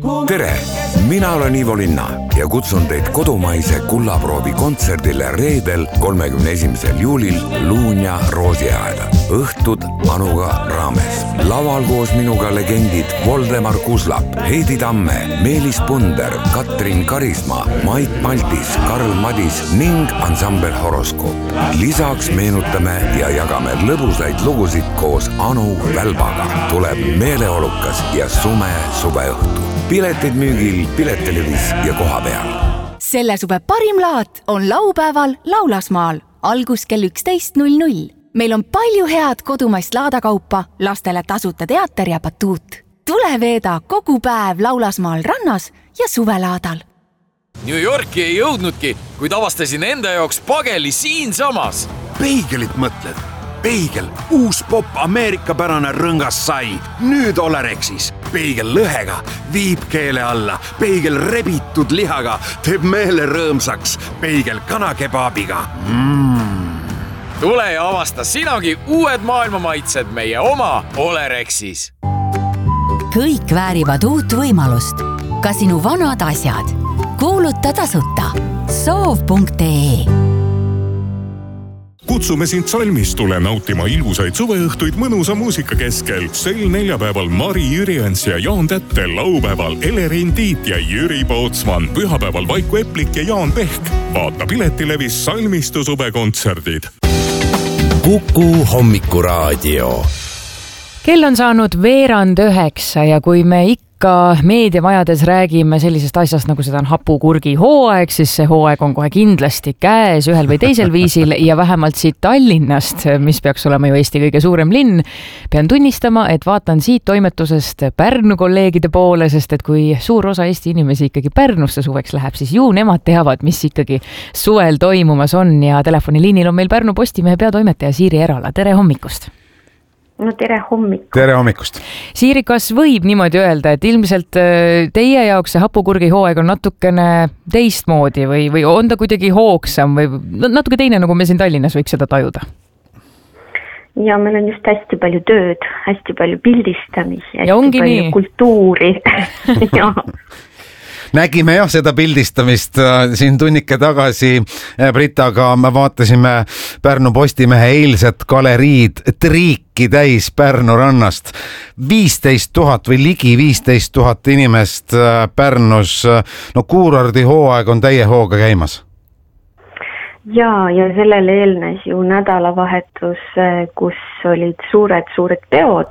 Tere, mina olen Ivo Linna ja kutsun teid kodumaise kullaproovi kontserdile reedel 31. juulil Luunja Roosiaeda. Õhtud Anuga raames. Laval koos minuga legendid Voldemar Kuslap, Heidi Tamme, Meelis Punder, Katrin Karisma, Mait Maltis, Karl Madis ning ansambel Horoskoop. Lisaks meenutame ja jagame lõbusaid lugusid koos Anu Välbaga. Tuleb meeleolukas ja sume suveõhtu. Piletid müügil Piletilivis ja koha peal. Selle suve parim laat on laupäeval Laulasmaal. Algus kell 11.00. Meil on palju head kodumaist laadakaupa, lastele tasuta teater ja batuut. Tule veeda kogu päev Laulasmaal rannas ja suvelaadal. New Yorki ei jõudnudki, kuid avastasin enda jaoks pageli siinsamas. Peigelit mõtled? Peigel, uus pop ameerikapärane rõngas sai. Nüüd Olerexis. Peigel lõhega, viib keele alla. Peigel rebitud lihaga, teeb meele rõõmsaks. Peigel kanakebaabiga. Tule ja avasta sinagi uued maailmamaitsed meie oma Olerexis. Kõik väärivad uut võimalust. Ka sinu vanad asjad. Kuuluta tasuta. Soov.ee Kutsume sind Salmistule nautima ilusaid suveõhtuid mõnusa muusika keskel. Sel neljapäeval Mari Jüriens ja Jaan Tätte, laupäeval Elerin Tiit ja Jüri Pootsman, pühapäeval Vaiku Eplik ja Jaan Pehk. Vaata Piletilevis Salmistu suvekontserdid. Kuku hommikuraadio. Kell on saanud 8:30 ja kui me ikka meediamajades räägime sellisest asjast, nagu seda on hapukurgi hooaeg, siis see hooaeg on kohe kindlasti käes ühel või teisel viisil ja vähemalt siit Tallinnast, mis peaks olema ju Eesti kõige suurem linn, pean tunnistama, et vaatan siit toimetusest Pärnu kolleegide poole, sest et kui suur osa Eesti inimesi ikkagi Pärnusse suveks läheb, siis ju nemad teavad, mis ikkagi suvel toimumas on ja telefoniliinil on meil Pärnu Postimehe peatoimetaja Siiri Erala. Tere hommikust! No tere hommikust. Tere hommikust. Siiri, kas võib niimoodi öelda, et ilmselt teie jaoks see hapukurgi hooaeg on natukene teistmoodi või on ta kuidagi hoogsam või natuke teine, nagu me siin Tallinnas võiks seda tajuda? Ja meil on just hästi palju tööd, hästi palju pildistamisi, hästi ongi palju nii. Kultuuri. Ja. Nägime jah seda pildistamist siin tunnike tagasi Britaga, me vaatasime Pärnu Postimehe eilset galeriid triiki täis Pärnu rannast. 15 000 või ligi 15 000 inimest Pärnus. No kuurordi hooaeg on täie hooga käimas. Ja sellele eelnes ju nädalavahetus, kus olid suured peod.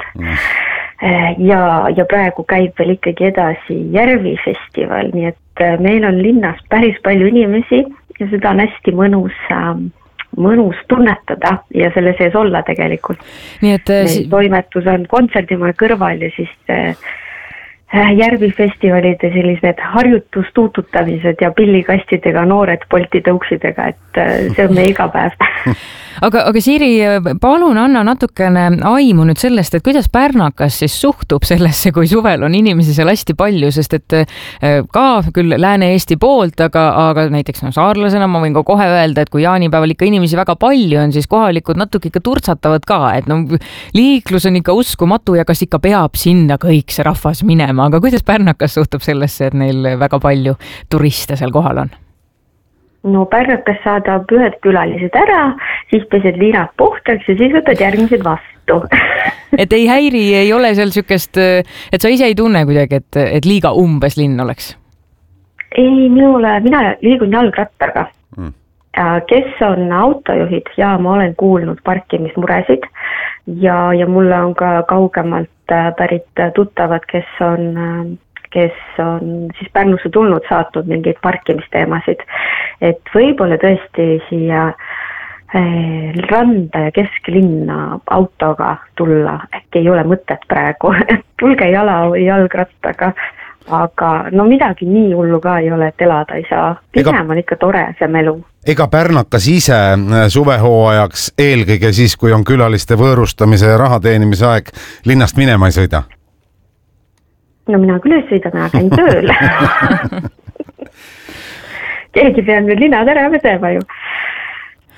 Ja praegu käib veel ikkagi edasi Järvifestival, nii et meil on linnas päris palju inimesi ja seda on hästi mõnus tunnetada ja selle sees olla tegelikult. Nii et toimetus on kontserdimaja kõrval ja siis Järvifestivalide sellised harjutustuututamised ja pillikastidega noored Bolti tõuksidega, et see on meie iga päev. Aga Siiri, palun anna natukene aimu nüüd sellest, et kuidas pärnakas siis suhtub sellesse, kui suvel on inimesi seal hästi palju, sest et ka küll Lääne-Eesti poolt, aga näiteks saarlasena ma võin ka kohe öelda, et kui jaanipäeval ikka inimesi väga palju on, siis kohalikud natuke ikka turtsatavad ka, et liiklus on ikka uskumatu ja kas ikka peab sinna kõik see rahvas minema, aga kuidas pärnakas suhtub sellesse, et neil väga palju turiste seal kohal on? No pärnakas saadab ühed külalised ära, siis pesed liinad puhtaks ja siis võtad järgmised vastu. Et ei häiri, ei ole seal sükest, et sa ise ei tunne kuidagi, et liiga umbes linn oleks? Ei, mina liigun jalgrattaga. Kes on autojuhid ja ma olen kuulnud parkimismuresid ja mulle on ka kaugemalt pärit tuttavad, kes on siis Pärnusse tulnud, saatnud mingeid parkimisteemasid, et võib-olla tõesti siia randa ja kesklinna autoga tulla, äkki ei ole mõtet praegu, tulge jala või jalgrattaga, aga no midagi nii hullu ka ei ole, et elada ei saa, pigem on ikka tore see melu. Ega pärnakas ise suvehooajaks eelkõige siis, kui on külaliste võõrustamise ja raha teenimise aeg, linnast minema ei sõida? No mina küll ei sõida, mina käin tööl. Keegi peab nüüd linnad ära pesema ju.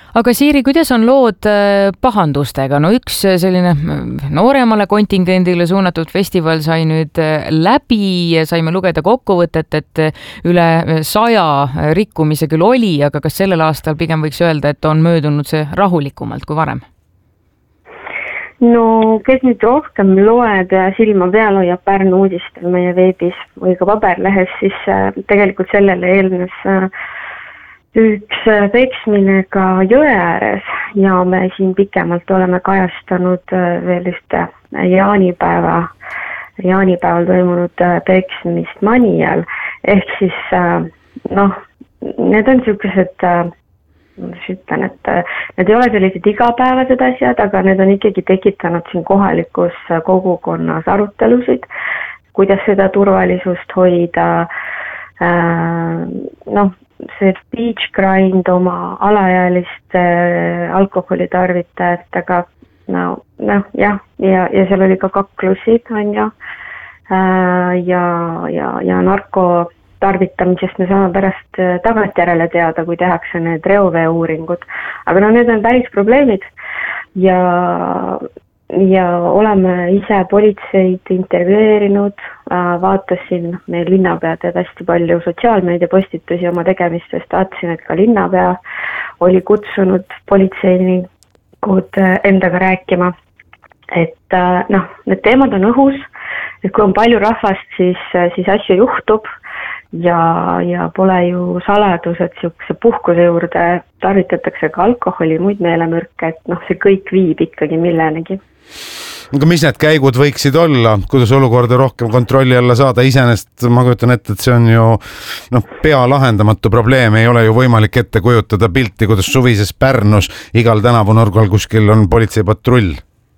Aga Siiri, kuidas on lood pahandustega? No üks selline nooremale kontingendile suunatud festival sai nüüd läbi ja saime lugeda kokkuvõtet, et üle 100 rikkumise küll oli, aga kas sellel aastal pigem võiks öelda, et on möödunud see rahulikumalt kui varem? No kes nüüd rohkem loeb ja silma peal hoiab Pärnu uudistel meie veebis või ka paberlehes, siis tegelikult sellele eelnes üks peksmine ka jõe ääres ja me siin pikemalt oleme kajastanud veel ühte jaanipäeval toimunud peksmist Manial, ehk siis need on sellised ütlen, et need ei ole sellised igapäevased asjad, aga need on ikkagi tekitanud siin kohalikus kogukonnas arutelusid, kuidas seda turvalisust hoida. See beach grind oma alaealiste alkoholitarvitajatega, ja seal oli ka kaklusid, on ju, ja narko tarvitamisest me saame pärast tagantjärele teada, kui tehakse need reovee uuringud. Aga need on päris probleemid ja oleme ise politseid intervjueerinud, vaatasin, meil linnapea teeb hästi palju sotsiaalmeedia postitusi oma tegemistest, vaatasin, et ka linnapea oli kutsunud politseinikud endaga rääkima, et need teemad on õhus, et kui on palju rahvast, siis asju juhtub. Ja pole ju saladus, et siukse puhkuse juurde tarvitatakse ka alkoholi, muid meelemürke, et see kõik viib ikkagi millenegi. Aga mis need käigud võiksid olla, kuidas olukorda rohkem kontrolli alla saada? Iseenesest ma kujutan ette, et see on ju pea lahendamatu probleem, ei ole ju võimalik ette kujutada pilti, kuidas suvises Pärnus igal tänavanurgal kuskil on politseipatrull.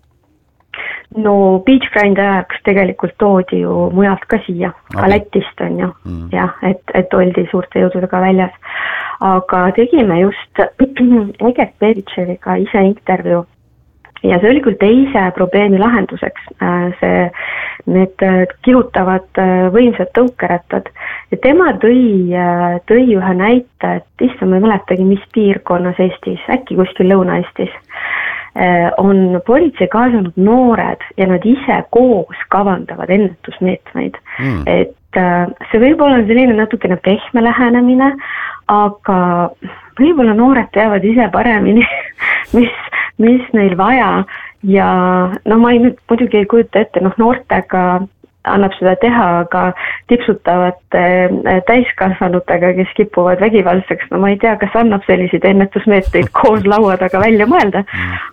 No beach grind ajaks tegelikult toodi ju mujalt ka siia, ka Lätist on ju, jah, et oldi suurte jõududega väljas. Aga tegime just Egert Beritševiga ise intervjuu ja see oli küll teise probleemi lahenduseks, need kihutavad võimsad tõukerattad ja tema tõi ühe näite, et ma ei mäletagi, mis piirkonnas Eestis, äkki kuskil Lõuna-Eestis, on politsei kaasanud noored ja nad ise koos kavandavad ennetusmeetmeid. Et see võib-olla on selline natukene pehme lähenemine, aga võib-olla noored teavad ise paremini, mis neil vaja ja ma muidugi ei kujuta ette, noortega annab seda teha, aga tipsutavate täiskasvanutega, kes kipuvad vägivaldseks, ma ei tea, kas annab selliseid ennetusmeetmeid koos laua taga välja mõelda,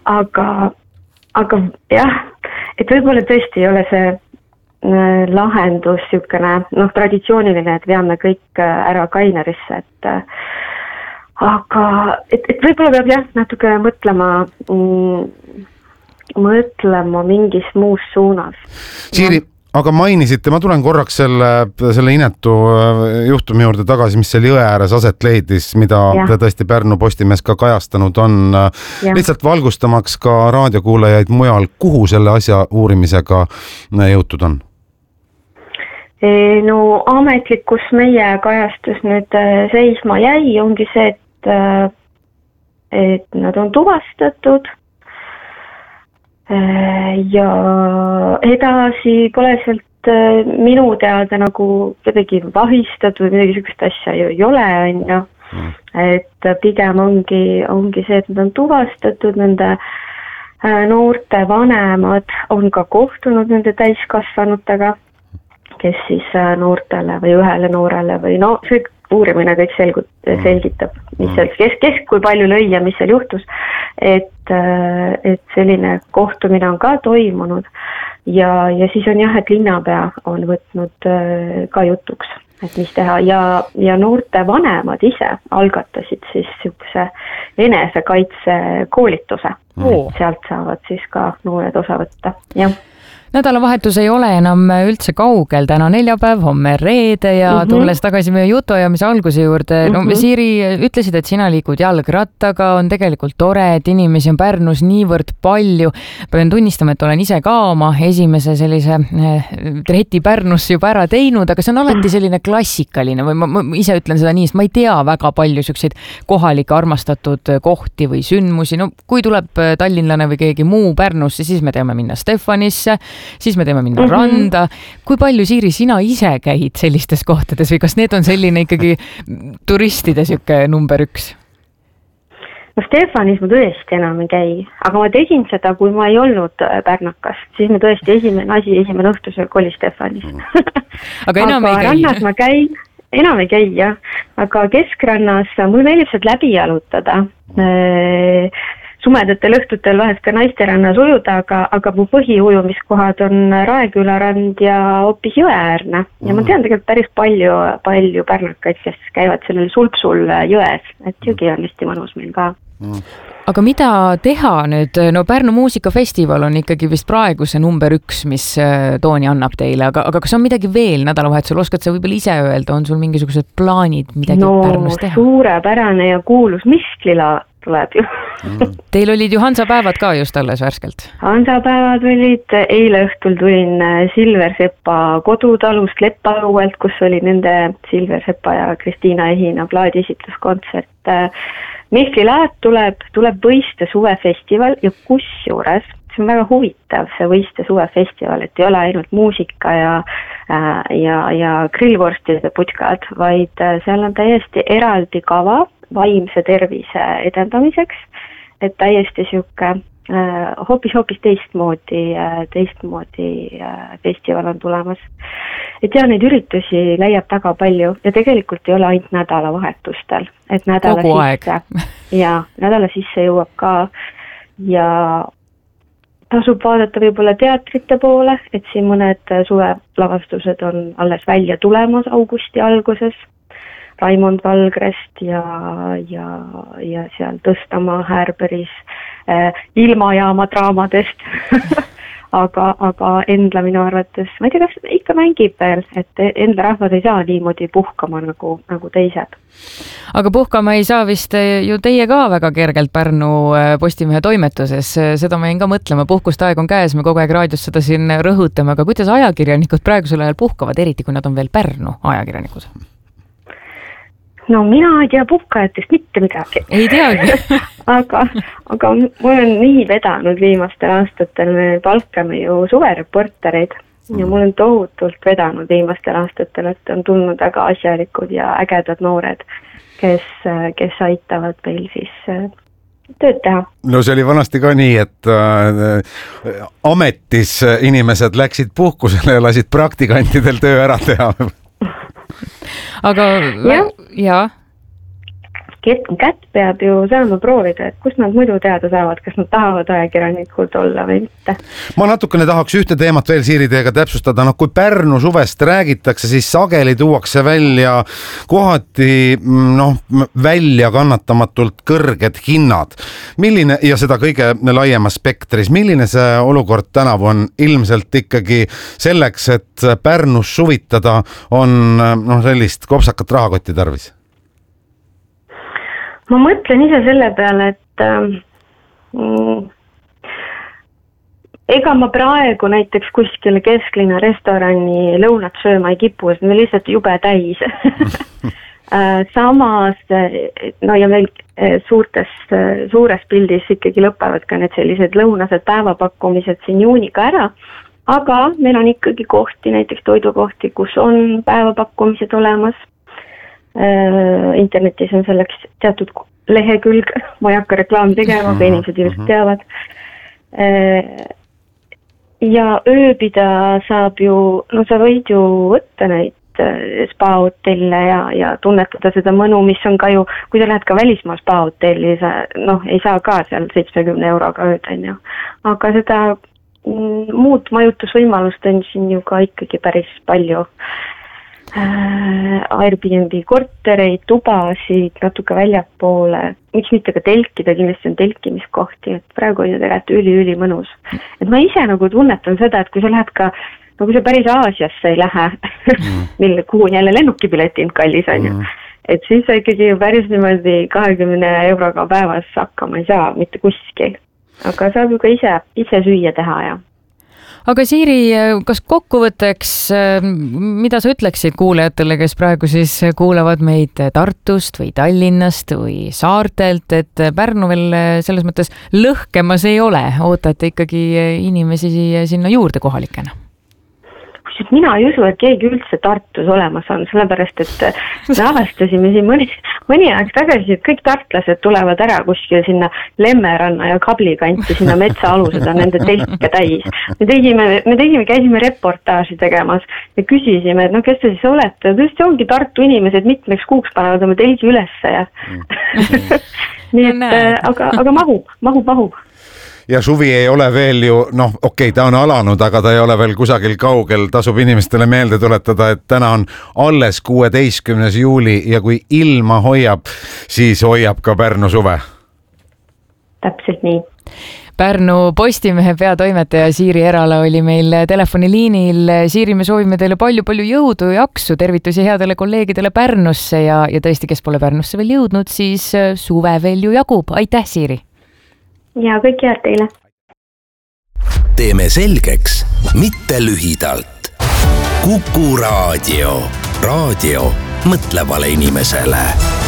aga jah, et võib-olla tõesti ei ole see lahendus niisugune traditsiooniline, et veame kõik ära Kainerisse, aga et võib-olla peab jah natuke mõtlema mingis muus suunas. Siiri, aga mainisite, ma tulen korraks selle inetu juhtumi juurde tagasi, mis seal jõe ääres aset leidis, mida tõesti Pärnu Postimees ka kajastanud on. Lihtsalt valgustamaks ka raadiokuulajaid mujal, kuhu selle asja uurimisega jõutud on? No ametlik, kus meie kajastus nüüd seisma jäi, ongi see, et nad on tuvastatud ja edasi pole sealt minu teada nagu kuidagi vahistatud või midagi sellist asja ju ei ole, on ju. Et pigem ongi see, et nad on tuvastatud, nende noorte vanemad on ka kohtunud nende täiskasvanutega, kes siis noortele või ühele noorele või see uurimine kõik selgitab, mis seal, kes kui palju lõi ja mis seal juhtus, et selline kohtumine on ka toimunud ja siis on jah, et linnapea on võtnud ka jutuks, et mis teha ja noorte vanemad ise algatasid siis niisuguse enesekaitse koolituse, sealt saavad siis ka noored osa võtta, jah. nädalavahetus ei ole enam üldse kaugel, täna neljapäev, homme reede ja tulles tagasi meie jutuajamise alguse juurde, no Siiri, ütlesid, et sina liikud jalgrattaga, on tegelikult tore, et inimesi on Pärnus niivõrd palju. Pean tunnistama, et olen ise ka oma esimese sellise treti Pärnusse juba ära teinud, aga see on alati selline klassikaline või ma ise ütlen seda nii, sest ma ei tea väga palju selliseid kohalikke armastatud kohti või sündmusi. No kui tuleb tallinlane või keegi muu Pärnusse, siis me teame minna Stefanisse, siis me teeme minna randa. Kui palju, Siiri, sina ise käid sellistes kohtades või kas need on selline ikkagi turistide siuke number 1? No Stefanis ma tõesti enam ei käi, aga ma tegin seda, kui ma ei olnud pärnakas, siis me tõesti esimene õhtusöök oli Stefanis. Aga enam ei käi? Rannas ma käin, enam ei käi, jah. Aga keskrannas mul meeldib sealt läbi jalutada. Sumedatel õhtutel vahest ka naisterannas ujuda, aga mu põhiujumiskohad on Raeküla rand ja hoopis Jõeäärne. Ja ma tean tegelikult päris palju pärnakaid, kes käivad sellel Sulpsul jões, et jõgi on hästi mõnus meil ka. Aga mida teha nüüd? No Pärnu muusikafestival on ikkagi vist praegu see number 1, mis tooni annab teile, aga kas on midagi veel nädalavahetusel? Oskad sa võib-olla ise öelda, on sul mingisugused plaanid midagi Pärnus teha? Suurepärane ja kuulus Misklila tuleb ju. Teil olid ju Hansapäevad ka just alles värskelt. Hansapäevad olid, eile õhtul tulin Silversepa kodutalust Leppaõuelt, kus oli nende Silversepa ja Kristiina Ehina plaadiesitluskontsert. Mihklilaat tuleb Võiste suvefestival ja kusjuures, see on väga huvitav, see Võiste suvefestival, et ei ole ainult muusika ja grillvorstide putkad, vaid seal on täiesti eraldi kava vaimse tervise edendamiseks, et täiesti siuke hoopis teistmoodi festival on tulemas. Et ja neid üritusi leiab väga palju ja tegelikult ei ole ainult nädalavahetustel, et nädala sisse jõuab ka ja tasub vaadata võib-olla teatrite poole, et siin mõned suvelavastused on alles välja tulemas augusti alguses. Raimond Valgrest ja seal Tõstamaa Härberis ilmajaama draamadest. aga Endla minu arvates, ma ei tea, kas ikka mängib veel, et Endla rahvad ei saa niimoodi puhkama nagu teised. Aga puhkama ei saa vist ju teie ka väga kergelt Pärnu Postimehe toimetuses. Seda ma jäin ka mõtlema, puhkustaeg on käes, me kogu aeg raadios seda siin rõhutame, aga kuidas ajakirjanikud praegusel ajal puhkavad, eriti kui nad on veel Pärnu ajakirjanikud? No mina ei tea puhkajatest mitte midagi. Ei teagi. aga mul on nii vedanud viimastel aastatel, me palkame ju suvereportereid ja mul on tohutult vedanud viimastel aastatel, et on tulnud väga asjalikud ja ägedad noored, kes aitavad meil siis tööd teha. No see oli vanasti ka nii, et ametis inimesed läksid puhkusele ja lasid praktikantidel töö ära teha. Aga jaa. Kätt peab ju saama proovida, et kus nad muidu teada saavad, kas nad tahavad ajakirjanikud olla või mitte. Ma natukene tahaks ühte teemat veel, Siiri, teiega täpsustada. Kui Pärnu suvest räägitakse, siis sageli tuuakse välja kohati välja kannatamatult kõrged hinnad. Milline, ja seda kõige laiemas spektris, milline see olukord tänavu on? Ilmselt ikkagi selleks, et Pärnus suvitada on sellist kopsakat rahakotti tarvis. Ma mõtlen ise selle peale, et ega ma praegu näiteks kuskile kesklinna restorani lõunat sööma ei kipu, sest me lihtsalt jube täis. Samas, ja meil suures pildis ikkagi lõpevad ka need sellised lõunased päevapakkumised siin juuniga ära, aga meil on ikkagi kohti, näiteks toidukohti, kus on päevapakkumised olemas. Internetis on selleks teatud lehekülg, ma ei hakka reklaami tegema, aga inimesed ilmselt teavad. Ja ööbida saab ju, sa võid ju võtta neid spa-hotelle ja tunnetada seda mõnu, mis on ka ju, kui sa lähed ka välismaa spa-hotelli, ei saa ka seal 70 euroga ööda, aga seda muud majutusvõimalust on siin ju ka ikkagi päris palju. Airbnb kortereid, tubasid, natuke väljapoole, miks mitte ka telkida, kindlasti on telkimiskohti, et praegu on ju tegelikult üli mõnus. Et ma ise nagu tunnetan seda, et kui sa lähed ka, no kui sa päris Aasiasse ei lähe, kuhu jälle lennukipiletid kallis on ju, et siis sa ikkagi päris niimoodi 20 euroga päevas hakkama ei saa mitte kuskil. Aga saab ju ka ise süüa teha ja. Aga Siiri, kas kokkuvõtteks, mida sa ütleksid kuulajatele, kes praegu siis kuulavad meid Tartust või Tallinnast või Saartelt, et Pärnu veel selles mõttes lõhkemas ei ole, ootate ikkagi inimesi sinna juurde kohalikena? Mina ei usu, et keegi üldse Tartus olemas on, sellepärast, et me avastasime siin mõni aeg tagasi, et kõik tartlased tulevad ära kuskil sinna Lemmeranna ja Kablikanti, sinna metsaalused on nende telke täis. Me käisime reportaaži tegemas ja küsisime, et kes te siis olete? Tõesti ongi Tartu inimesed mitmeks kuuks panevad oma telgi ülesse ja nii et, aga mahub. Ja suvi ei ole veel ju, okei, ta on alanud, aga ta ei ole veel kusagil kaugel. Tasub inimestele meelde tuletada, et täna on alles 16. juuli ja kui ilma hoiab, siis hoiab ka Pärnu suve. Täpselt nii. Pärnu Postimehe peatoimetaja Siiri Erala oli meil telefoniliinil. Siiri, me soovime teile palju jõudu ja jaksu, tervitusi headele kolleegidele Pärnusse ja tõesti, kes pole Pärnusse veel jõudnud, siis suve veel ju jagub. Aitäh, Siiri! Ja kõik head teile. Teeme selgeks, mitte lühidalt. Kuku Raadio. Raadio mõtlevale inimesele.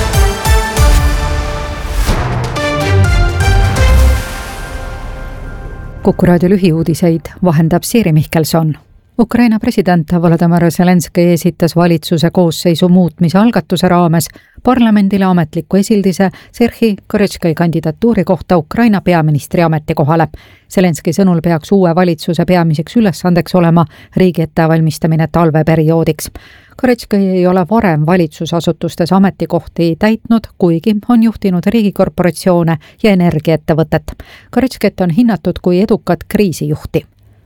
Kuku Raadio lühiuudiseid vahendab Siiri Mihkelson. Ukraina president Volodymyr Zelenski esitas valitsuse koosseisu muutmise algatuse raames parlamendile ametliku esildise Serhii Korotškai kandidatuuri kohta Ukraina peaministri ametikohale. Zelenski sõnul peaks uue valitsuse peamiseks ülesandeks olema riigi ettevalmistamine talveperioodiks. Korotškai ei ole varem valitsusasutustes ametikohti täitnud, kuigi on juhtinud riigikorporatsioone ja energiaettevõtet. Korotškait on hinnatud kui edukat kriisijuhti.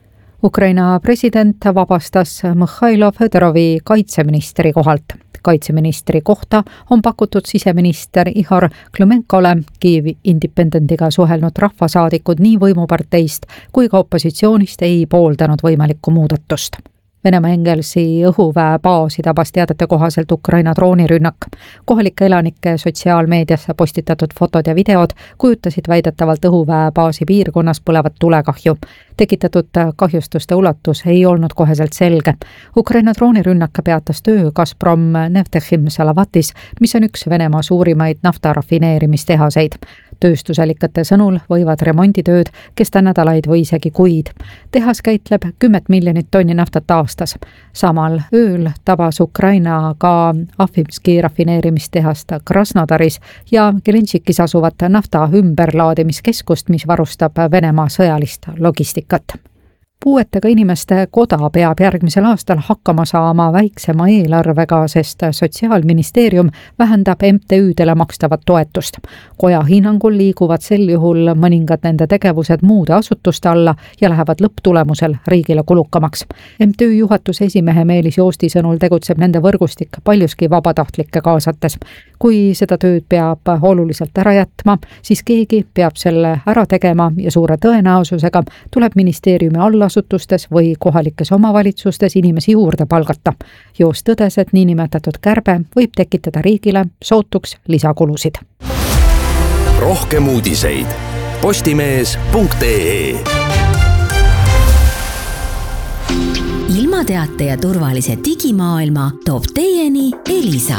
Ukraina president vabastas Mihhailo Fedorovi kaitseministri kohalt. Kaitseministri kohta on pakutud siseminister Ihor Klumenkole. Kiievi Independendiga suhelnud rahvasaadikud nii võimuparteist kui ka opositsioonist ei pooldanud võimalikku muudatust. Venemaa Engelsi õhuväe baasi tabas teadete kohaselt Ukraina droonirünnak. Kohalike elanike sotsiaalmeediasse postitatud fotod ja videod kujutasid väidetavalt õhuväe baasi piirkonnas põlevat tulekahju. Tekitatud kahjustuste ulatus ei olnud koheselt selge. Ukraina droonirünnak peatas töö Gazprom Neftechim Salavatis, mis on üks Venemaa suurimaid naftarafineerimistehaseid. Tööstusalikate sõnul võivad remonditööd kesta nädalaid või isegi kuid. Tehas käitleb 10 miljonit tonni naftat aastas. Samal ööl tabas Ukraina ka Afimski rafineerimistehast Krasnodaris ja Gelenšikis asuvat nafta ümberlaadimiskeskust, mis varustab Venemaa sõjalist logistikat. Puuetega inimeste koda peab järgmisel aastal hakkama saama väiksema eelarvega, sest Sotsiaalministeerium vähendab MTÜ-dele makstavat toetust. Koja hinnangul liiguvad sel juhul mõningad nende tegevused muude asutuste alla ja lähevad lõpptulemusel riigile kulukamaks. MTÜ juhatuse esimehe Meelis Joosti sõnul tegutseb nende võrgustik paljuski vabatahtlikke kaasates. Kui seda tööd peab oluliselt ära jätma, siis keegi peab selle ära tegema ja suure tõenäosusega tuleb ministeeriumi allasutustes või kohalikes omavalitsustes inimesi juurde palgata. Joost tõdes, et niinimetatud kärbe võib tekitada riigile sootuks lisakulusid. Rohkem uudiseid postimees.ee. Ilmateate ja turvalise digimaailma toob teieni Elisa.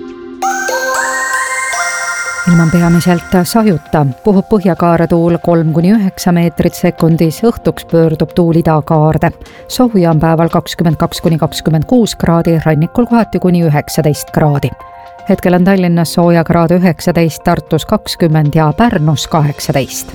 Ilman peamiselt sajuta, puhub põhjakaare tuul 3–9 meetrit sekundis, õhtuks pöördub tuul idakaarde. Sooja on päeval 22–26 kraadi, rannikul kohati kuni 19 kraadi. Hetkel on Tallinnas sooja kraad 19, Tartus 20 ja Pärnus 18.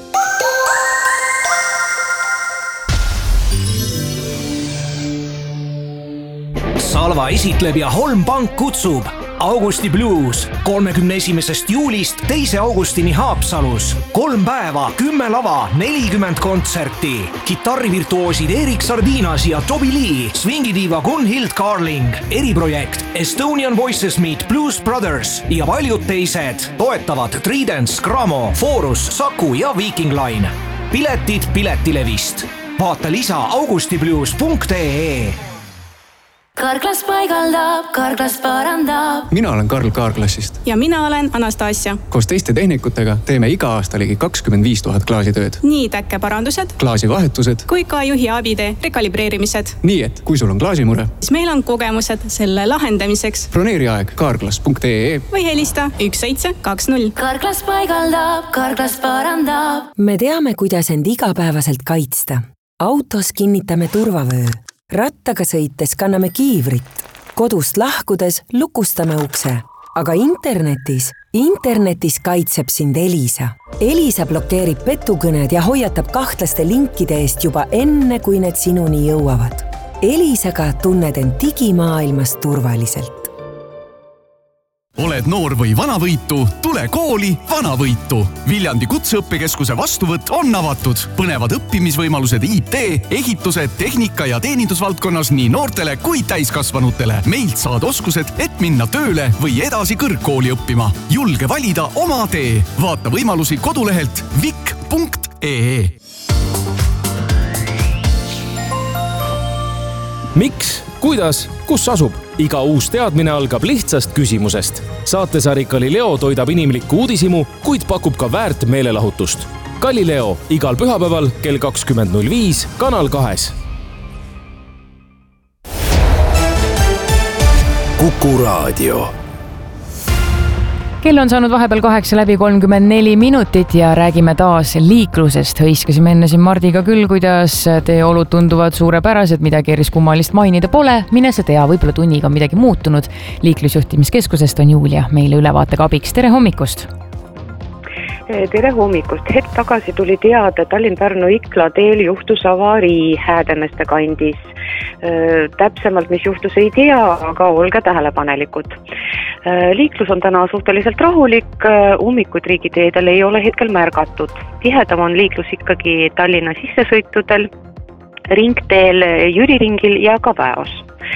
Salva esitleb ja Holm Pank kutsub Augusti Blues 31. juulist 2. augustini Haapsalus. 3 päeva, 10 lava, 40 kontserti. Kitarrivirtuoosid Erik Sardinas ja Toby Lee, swingidiiva Gunhild Carling, eriprojekt Estonian Voices Meet Blues Brothers ja paljud teised. Toetavad Tridents, Gramo, Forus, Saku ja Viking Line. Piletid Piletilevist. Vaata lisa augustiblues.ee. Karklas paigaldab, Karklas parandab. Mina olen Karl Kaarklassist. Ja mina olen Anastasia. Koos teiste tehnikutega teeme iga aasta ligi 25 000 klaasitööd. Nii täkkeparandused, klaasivahetused kui ka juhi abide rekalibreerimised. Nii et kui sul on klaasimure, siis meil on kogemused selle lahendamiseks. Broneeri aeg karklas.ee või helista 1720. Karklas paigaldab, Karklas parandab. Me teame, kuidas end igapäevaselt kaitsta. Autos kinnitame turvavöö. Rattaga sõites kanname kiivrit. Kodust lahkudes lukustame ukse. Aga internetis kaitseb sind Elisa. Elisa blokeerib petukõned ja hoiatab kahtlaste linkide eest juba enne, kui need sinuni jõuavad. Elisaga tunned end digimaailmas turvaliselt. Oled noor või vanavõitu, tule kooli Vanavõitu. Viljandi kutseõppekeskuse vastuvõtt on avatud. Põnevad õppimisvõimalused IT, ehituse, tehnika ja teenindusvaldkonnas nii noortele kui täiskasvanutele. Meilt saad oskused, et minna tööle või edasi kõrgkooli õppima. Julge valida oma tee. Vaata võimalusi kodulehelt vik.ee. Miks? Kuidas? Kus asub? Iga uus teadmine algab lihtsast küsimusest. Saatesari Galileo toidab inimlikku uudishimu, kuid pakub ka väärt meelelahutust. Galileo igal pühapäeval kell 20.05 Kanal 2. Kuku Raadio. Kell on saanud vahepeal 8:34 minutit ja räägime taas liiklusest. Hõiskasime enne siin Mardiga küll, kuidas teeolud tunduvad suurepärased, midagi eris kummalist mainida pole. Mine sa tea, võib-olla tunniga on midagi muutunud. Liiklusjuhtimiskeskusest on Julia meile ülevaatega abiks. Tere hommikust! Tere hommikust! Hetk tagasi tuli teada Tallinn-Pärnu Ikla teel juhtus avarii Häädemeeste kandis. Täpsemalt, mis juhtus, ei tea, aga olge tähelepanelikud. Liiklus on täna suhteliselt rahulik, ummikuid riigiteedel ei ole hetkel märgatud. Tihedam on liiklus ikkagi Tallinna sissesõitudel, ringteel, Jüri ringil ja ka Väos.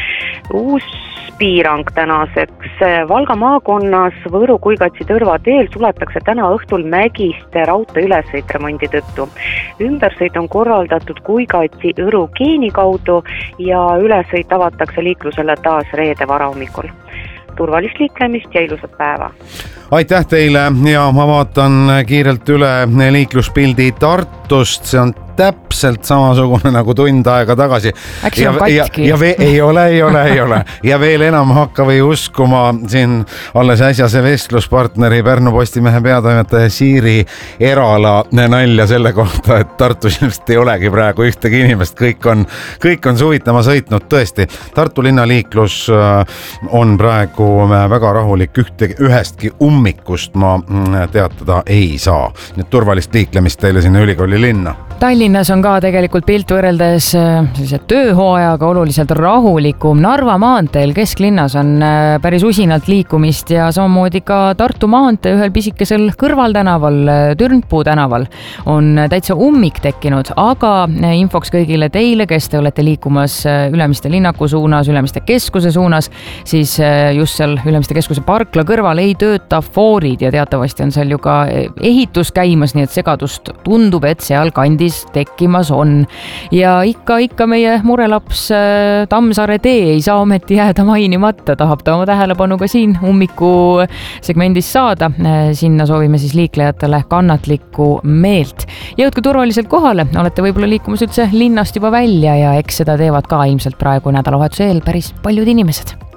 Uus piirang tänaseks. Valga maakonnas Võru Kuigatsi Tõrva teel suletakse täna õhtul Mägiste raudtee ülesõit remondi tõttu. Ümbersõit on korraldatud Kuigatsi Õru Geeni kaudu ja ülesõit avatakse liiklusele taas reede varahommikul. Turvalist liiklemist ja ilusat päeva! Aitäh teile ja ma vaatan kiirelt üle liikluspildi Tartust, see on täpselt samasugune nagu tund aega tagasi. Äkki on katki? Ei ole. Ja veel enam hakka või uskuma siin alles äsjase vestluspartneri Pärnu Postimehe peatoimetaja Siiri Erala nalja selle kohta, et Tartus ilmselt ei olegi praegu ühtegi inimest, kõik on suvitama sõitnud. Tõesti, Tartu linnaliiklus on praegu väga rahulik, ühestki ummikust ma teatada ei saa. Nüüd turvalist liiklemist teile sinna ülikooli linna. Tallinnas on ka tegelikult pilt võrreldes tööhooajaga oluliselt rahulikum. Narva maanteel kesklinnas on päris usinalt liikumist ja samamoodi ka Tartu maantee ühel pisikesel kõrvaltänaval, Türnpuu tänaval on täitsa ummik tekkinud, aga infoks kõigile teile, kes te olete liikumas Ülemiste linnaku suunas, Ülemiste keskuse suunas, siis just seal Ülemiste keskuse parkla kõrval ei tööta foorid ja teatavasti on seal ju ka ehitus käimas, nii et segadust tundub, et seal kandis tekkimas on. Ja ikka meie murelaps Tammsaare tee ei saa ometi jääda mainimata, tahab ta oma tähelepanu ka siin ummiku segmendis saada. Sinna soovime siis liiklejatele kannatlikku meelt. Jõudke turvaliselt kohale, olete võib-olla liikumas üldse linnast juba välja ja eks seda teevad ka ilmselt praegu nädalavahetuse eel päris paljud inimesed.